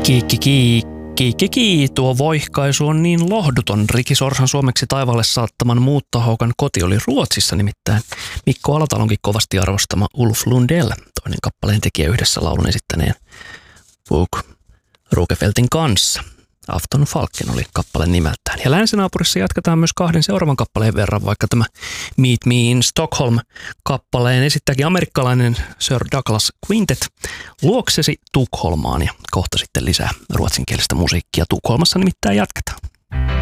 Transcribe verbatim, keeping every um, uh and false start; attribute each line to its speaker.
Speaker 1: Kiikki kiikki kiki, tuo voihkaisu on niin lohduton. Riki Sorsan suomeksi taivaalle saattaman Muuttahoukan koti oli Ruotsissa, nimittäin Mikko Alatalonkin kovasti arvostama Ulf Lundell, toinen kappaleen tekijä yhdessä laulun esittäneen Puk Rukefeltin kanssa. Afton Falken oli kappaleen nimeltään. Ja länsinaapurissa jatketaan myös kahden seuraavan kappaleen verran, vaikka tämä Meet Me in Stockholm-kappaleen esittääkin amerikkalainen Sir Douglas Quintet Luoksesi Tukholmaan, ja kohta sitten lisää ruotsinkielistä musiikkia. Tukholmassa nimittäin jatketaan.